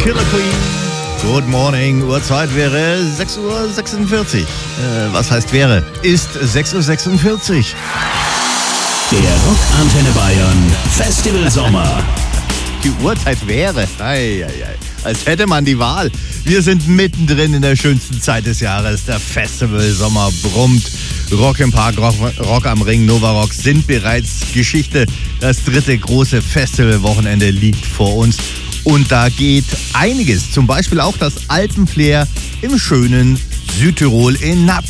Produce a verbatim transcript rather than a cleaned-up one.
Killer Queen. Good morning. Uhrzeit wäre sechs Uhr sechsundvierzig. Äh, was heißt wäre? Ist sechs Uhr sechsundvierzig. Der Rock Antenne Bayern Festival Sommer. Die Uhrzeit wäre. Ei, ei, ei. Als hätte man die Wahl. Wir sind mittendrin in der schönsten Zeit des Jahres. Der Festival Sommer brummt. Rock im Park, Rock, Rock am Ring, Nova Rock sind bereits Geschichte. Das dritte große Festivalwochenende liegt vor uns. Und da geht einiges. Zum Beispiel auch das Alpenflair im schönen Südtirol in Natz.